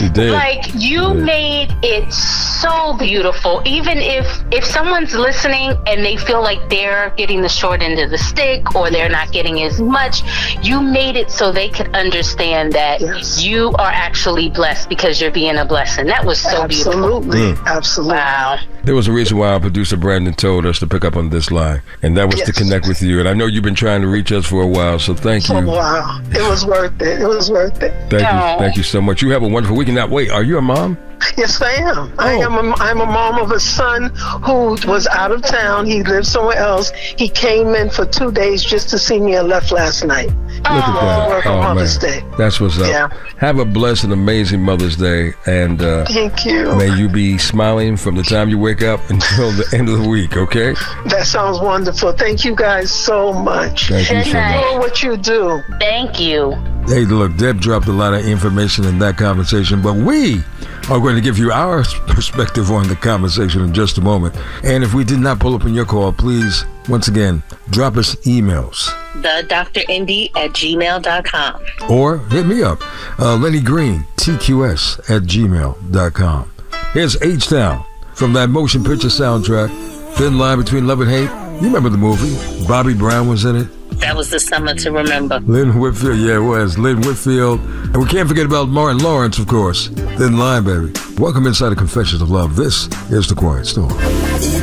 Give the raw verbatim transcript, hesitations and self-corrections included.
She did. Like, you Yeah. made it so beautiful. Even if if someone's listening and they feel like they're getting the short end of the stick or they're not getting as much, you made it so they could understand that Yes. you are actually blessed because you're being a blessing. That was so beautiful. Absolutely. Absolutely. Wow. There was a reason why our producer Brandon told us to pick up on this line, and that was to Yes. connect with you. And I know you've been trying to reach us for a while, so thank you. Oh, wow. It was worth it. It was worth it. Thank Aw. you, thank you so much. You have a wonderful weekend. Now, wait, are you a mom? Yes, I am. I Oh. am. A, I'm a mom of a son who was out of town. He lived somewhere else. He came in for two days just to see me and left last night. Look at that. Work on Oh, Mother's man. Day. That's what's up. Yeah. Have a blessed and amazing Mother's Day, and uh, Thank you. may you be smiling from the time you wake up until the end of the week, okay? That sounds wonderful. Thank you guys so much. Thank you Good so night. much. For what you do. Thank you. Hey, look, Deb dropped a lot of information in that conversation, but we are going to give you our perspective on the conversation in just a moment. And if we did not pull up on your call, please, once again, drop us emails The Doctor Indy at gmail dot com. or hit me up, uh, Lenny Green, T Q S at gmail dot com. Here's H-Town from that motion picture soundtrack, Thin Line Between Love and Hate. You remember the movie? Bobby Brown was in it. That was the summer to remember. Lynn Whitfield, yeah, it was. Lynn Whitfield. And we can't forget about Martin Lawrence, of course. Thin Line, baby. Welcome inside the Confessions of Love. This is The Quiet Storm.